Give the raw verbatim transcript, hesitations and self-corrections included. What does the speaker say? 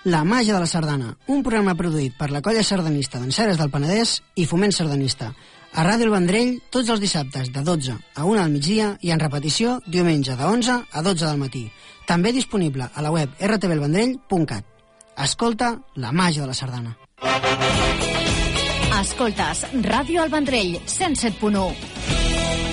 La màgia de la sardana, un programa produït per la colla sardanista d'Enseres del Penedès i Foment Sardanista. A Ràdio El Vendrell, tots els dissabtes de dotze a una del migdia i en repetició diumenge de onze a dotze del matí. També disponible a la web erre te ve el vendrell punt cat. Escolta la màgia de la sardana. Escoltes Ràdio El Vendrell, cent set punt u.